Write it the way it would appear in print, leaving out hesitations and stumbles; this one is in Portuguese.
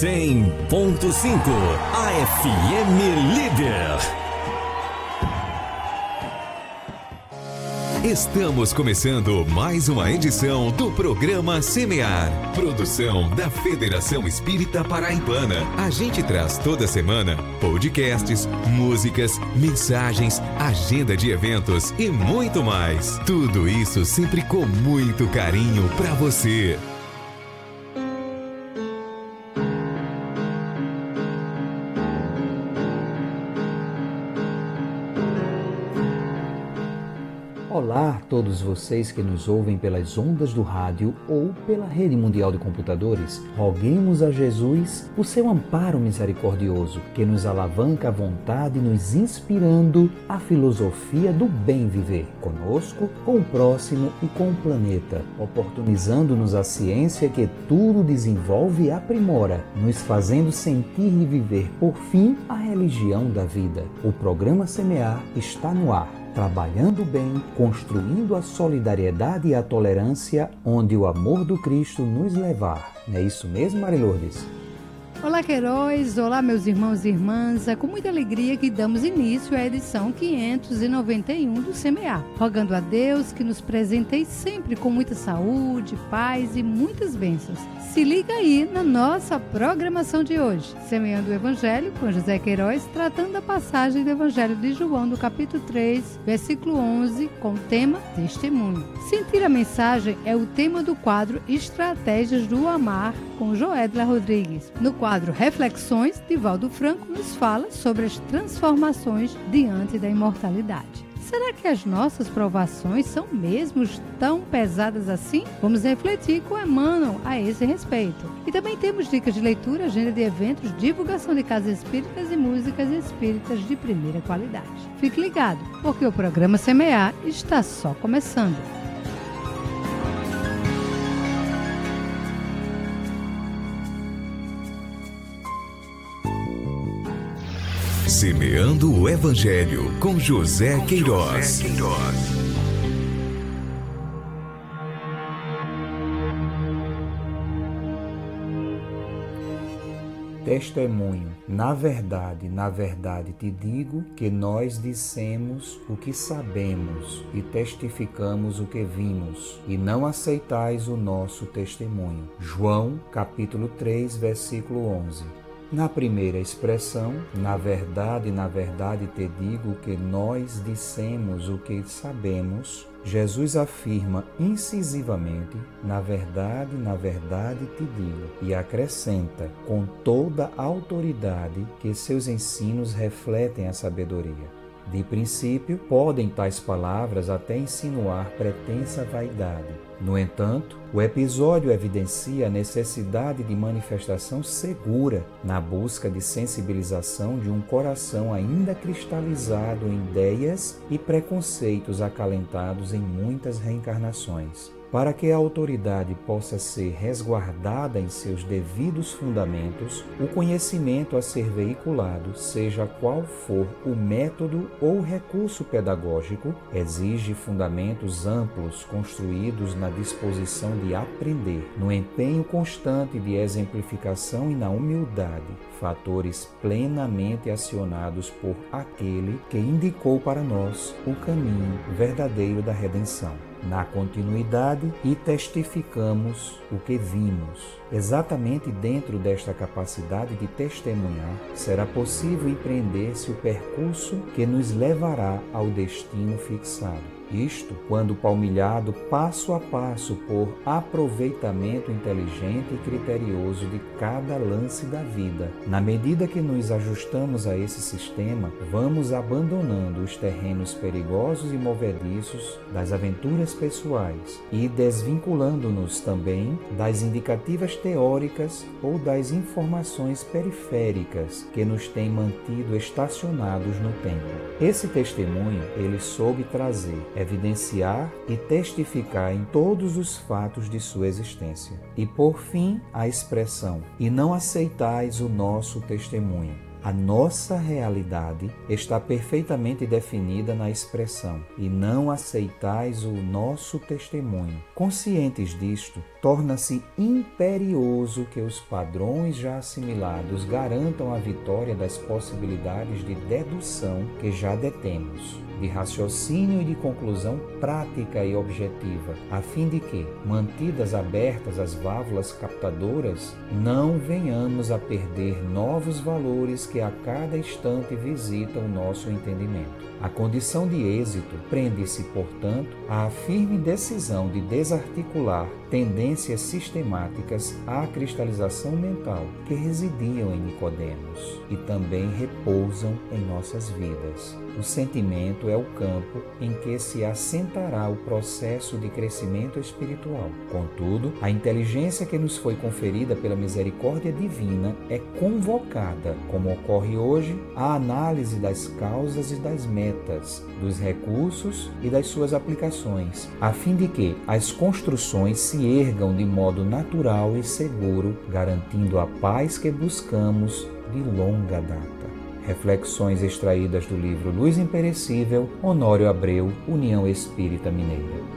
100.5, a FM Líder. Estamos começando mais uma edição do programa Semear, produção da Federação Espírita Paraibana. A gente traz toda semana podcasts, músicas, mensagens, agenda de eventos e muito mais. Tudo isso sempre com muito carinho para você. Olá a todos vocês que nos ouvem pelas ondas do rádio ou pela rede mundial de computadores. Roguemos a Jesus o seu amparo misericordioso, que nos alavanca à vontade, nos inspirando a filosofia do bem viver, conosco, com o próximo e com o planeta, oportunizando-nos a ciência que tudo desenvolve e aprimora, nos fazendo sentir e viver, por fim, a religião da vida. O programa Semear está no ar, trabalhando bem, construindo a solidariedade e a tolerância, onde o amor do Cristo nos levar. Não é isso mesmo, Maria Lourdes? Olá, Queiroz! Olá, meus irmãos e irmãs! É com muita alegria que damos início à edição 591 do Semear, rogando a Deus que nos presenteie sempre com muita saúde, paz e muitas bênçãos. Se liga aí na nossa programação de hoje, Semeando o Evangelho com José Queiroz, tratando da passagem do Evangelho de João, no capítulo 3, versículo 11, com o tema Testemunho. Sentir a mensagem é o tema do quadro Estratégias do Amar, com Joedla Rodrigues. No quadro Reflexões, Divaldo Franco nos fala sobre as transformações diante da imortalidade. Será que as nossas provações são mesmo tão pesadas assim? Vamos refletir com Emmanuel a esse respeito. E também temos dicas de leitura, agenda de eventos, divulgação de casas espíritas e músicas espíritas de primeira qualidade. Fique ligado, porque o programa Semear está só começando. Semeando o Evangelho com José Queiroz. Testemunho. Na verdade te digo que nós dissemos o que sabemos e testificamos o que vimos, e não aceitais o nosso testemunho. João, capítulo 3, versículo 11. Na primeira expressão, na verdade te digo que nós dissemos o que sabemos, Jesus afirma incisivamente, na verdade te digo, e acrescenta com toda a autoridade que seus ensinos refletem a sabedoria. De princípio, podem tais palavras até insinuar pretensa vaidade. No entanto, o episódio evidencia a necessidade de manifestação segura na busca de sensibilização de um coração ainda cristalizado em ideias e preconceitos acalentados em muitas reencarnações. Para que a autoridade possa ser resguardada em seus devidos fundamentos, o conhecimento a ser veiculado, seja qual for o método ou recurso pedagógico, exige fundamentos amplos construídos na disposição de aprender, no empenho constante de exemplificação e na humildade, fatores plenamente acionados por aquele que indicou para nós o caminho verdadeiro da redenção. Na continuidade, e testificamos o que vimos. Exatamente dentro desta capacidade de testemunhar, será possível empreender-se o percurso que nos levará ao destino fixado. Isto quando palmilhado passo a passo por aproveitamento inteligente e criterioso de cada lance da vida. Na medida que nos ajustamos a esse sistema, vamos abandonando os terrenos perigosos e movediços das aventuras pessoais e desvinculando-nos também das indicativas teóricas ou das informações periféricas que nos têm mantido estacionados no tempo. Esse testemunho ele soube trazer, evidenciar e testificar em todos os fatos de sua existência. E por fim, a expressão: e não aceitais o nosso testemunho. A nossa realidade está perfeitamente definida na expressão: e não aceitais o nosso testemunho. Conscientes disto, torna-se imperioso que os padrões já assimilados garantam a vitória das possibilidades de dedução que já detemos, de raciocínio e de conclusão prática e objetiva, a fim de que, mantidas abertas as válvulas captadoras, não venhamos a perder novos valores que a cada instante visitam o nosso entendimento. A condição de êxito prende-se, portanto, à firme decisão de desarticular tendências sistemáticas à cristalização mental que residiam em Nicodemos e também repousam em nossas vidas. O sentimento é o campo em que se assentará o processo de crescimento espiritual. Contudo, a inteligência que nos foi conferida pela misericórdia divina é convocada, como ocorre hoje, à análise das causas e das metas, dos recursos e das suas aplicações, a fim de que as construções se ergam de modo natural e seguro, garantindo a paz que buscamos de longa data. Reflexões extraídas do livro Luz Imperecível, Honório Abreu, União Espírita Mineira.